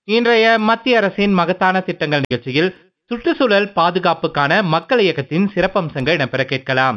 இன்றைய மத்திய அரசின் மகத்தான திட்டங்கள் நிகழ்ச்சியில் சுற்றுச்சூழல் பாதுகாப்புக்கான மக்கள் இயக்கத்தின் சிறப்பம்சங்கள் இடம்பெற கேட்கலாம்.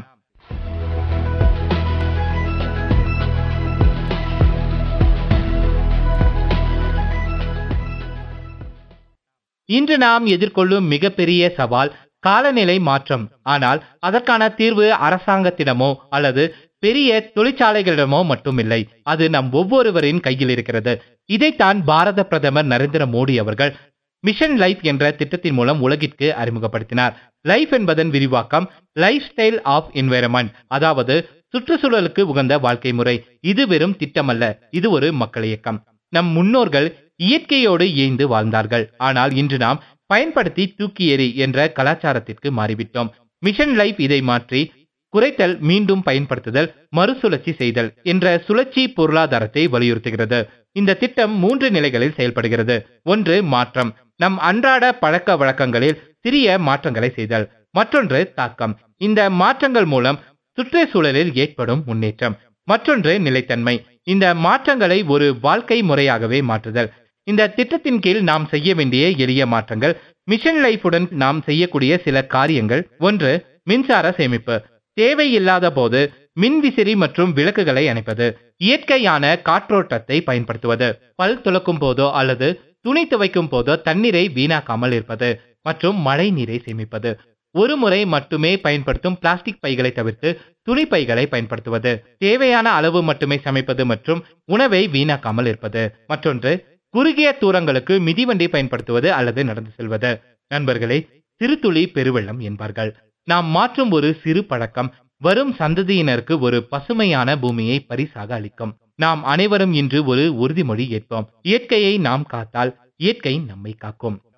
இன்று நாம் எதிர்கொள்ளும் மிகப்பெரிய சவால் காலநிலை மாற்றம். ஆனால் அதற்கான தீர்வு அரசாங்கத்திடமோ அல்லது பெரிய தொழிற்சாலைகளிடமோ மட்டுமில்லை. அது நம் ஒவ்வொருவரின் கையில் இருக்கிறது. இதைத்தான் பாரத பிரதமர் நரேந்திர மோடி அவர்கள் மிஷன் லைஃப் என்ற திட்டத்தின் மூலம் உலகிற்கு அறிமுகப்படுத்தினார். லைஃப் என்பதன் விரிவாக்கம் லைஃப் ஸ்டைல் ஆஃப் என்வைரன்மெண்ட், அதாவது சுற்றுச்சூழலுக்கு உகந்த வாழ்க்கை முறை. இது வெறும் திட்டமல்ல, இது ஒரு மக்கள் இயக்கம். நம் முன்னோர்கள் இயற்கையோடு இயைந்து வாழ்ந்தார்கள். ஆனால் இன்று நாம் பயன்படுத்தி தூக்கி எறி என்ற கலாச்சாரத்திற்கு மாறிவிட்டோம். மிஷன் லைஃப் இதை மாற்றி குறைத்தல், மீண்டும் பயன்படுத்துதல், மறுசுழற்சி செய்தல் என்ற சுழற்சி பொருளாதாரத்தை வலியுறுத்துகிறது. இந்த திட்டம் 3 நிலைகளில் செயல்படுகிறது. ஒன்று மாற்றம், நம் அன்றாட பழக்க வழக்கங்களில் சிறிய மாற்றங்களை செய்தல். மற்றொன்று தாக்கம், இந்த மாற்றங்கள் மூலம் சுற்றுச்சூழலில் ஏற்படும் முன்னேற்றம். மற்றொன்று நிலைத்தன்மை, இந்த மாற்றங்களை ஒரு வாழ்க்கை முறையாகவே மாற்றுதல். இந்த திட்டத்தின் கீழ் நாம் செய்ய வேண்டிய எளிய மாற்றங்கள். மிஷன் லைஃபுடன் நாம் செய்யக்கூடிய சில காரியங்கள். ஒன்று, மின்சார சேமிப்பு. தேவையில்லாத போது மின்விசிறி மற்றும் விளக்குகளை அணைப்பது. இயற்கையான காற்றோட்டத்தை பயன்படுத்துவது. பல் துலக்கும் போதோ அல்லது துணி துவைக்கும் போதோ தண்ணீரை வீணாக்காமல் இருப்பது. மற்றும் மழை நீரை சேமிப்பது. ஒரு முறை மட்டுமே பயன்படுத்தும் பிளாஸ்டிக் பைகளை தவிர்த்து துணி பைகளை பயன்படுத்துவது. தேவையான அளவு மட்டுமே சமைப்பது மற்றும் உணவை வீணாக்காமல் இருப்பது. மற்றொன்று, குறுகிய தூரங்களுக்கு மிதிவண்டி பயன்படுத்துவது அல்லது நடந்து செல்வது. நண்பர்களே, சிறு துளி பெருவெள்ளம் என்பார்கள். நாம் மாற்றும் ஒரு சிறு பழக்கம் வரும் சந்ததியினருக்கு ஒரு பசுமையான பூமியை பரிசாக அளிக்கும். நாம் அனைவரும் இன்று ஒரு உறுதிமொழி ஏற்போம். இயற்கையை நாம் காத்தால் இயற்கை நம்மை காக்கும்.